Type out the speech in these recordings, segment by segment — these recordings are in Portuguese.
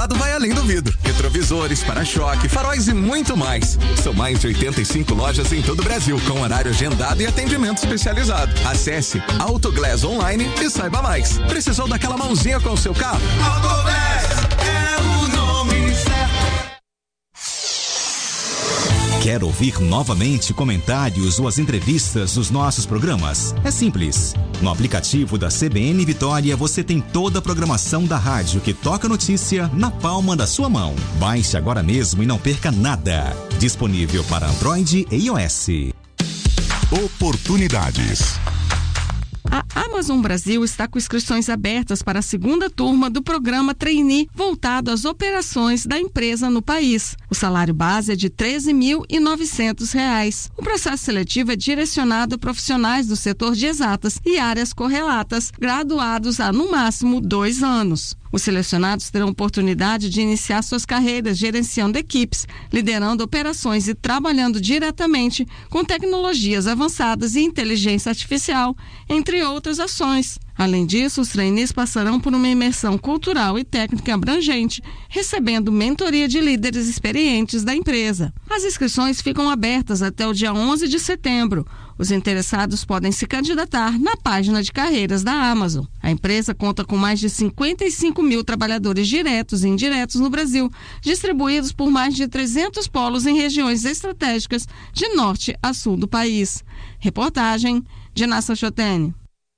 cuidado vai além do vidro. Retrovisores, para-choque, faróis e muito mais. São mais de 85 lojas em todo o Brasil, com horário agendado e atendimento especializado. Acesse Autoglass Online e saiba mais. Precisou daquela mãozinha com o seu carro? Autoglass é o nome certo. Quer ouvir novamente comentários ou as entrevistas dos nossos programas? É simples. No aplicativo da CBN Vitória você tem toda a programação da rádio que toca notícia na palma da sua mão. Baixe agora mesmo e não perca nada. Disponível para Android e iOS. Oportunidades. A Amazon Brasil está com inscrições abertas para a segunda turma do programa Trainee, voltado às operações da empresa no país. O salário base é de R$ 13.900. O processo seletivo é direcionado a profissionais do setor de exatas e áreas correlatas, graduados há, no máximo, 2 anos. Os selecionados terão oportunidade de iniciar suas carreiras gerenciando equipes, liderando operações e trabalhando diretamente com tecnologias avançadas e inteligência artificial, entre outras ações. Além disso, os trainees passarão por uma imersão cultural e técnica abrangente, recebendo mentoria de líderes experientes da empresa. As inscrições ficam abertas até o dia 11 de setembro. Os interessados podem se candidatar na página de carreiras da Amazon. A empresa conta com mais de 55 mil trabalhadores diretos e indiretos no Brasil, distribuídos por mais de 300 polos em regiões estratégicas de norte a sul do país. Reportagem de Nassa Chotene.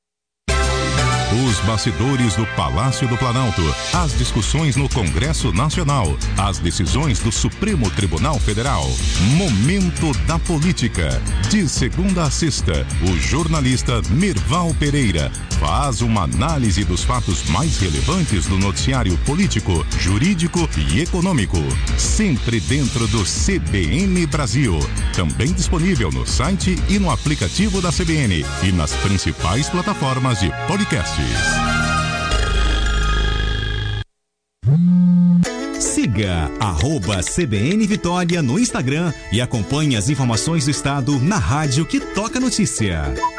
Os bastidores do Palácio do Planalto, as discussões no Congresso Nacional, as decisões do Supremo Tribunal Federal. Momento da Política. De segunda a sexta, o jornalista Mirval Pereira faz uma análise dos fatos mais relevantes do noticiário político, jurídico e econômico. Sempre dentro do CBN Brasil. Também disponível no site e no aplicativo da CBN e nas principais plataformas de podcast. Siga @CBN Vitória no Instagram e acompanhe as informações do estado na rádio que toca notícia.